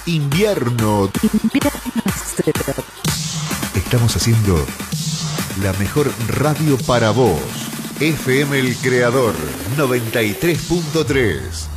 invierno. Estamos haciendo la mejor radio para vos. FM El Creador 93.3.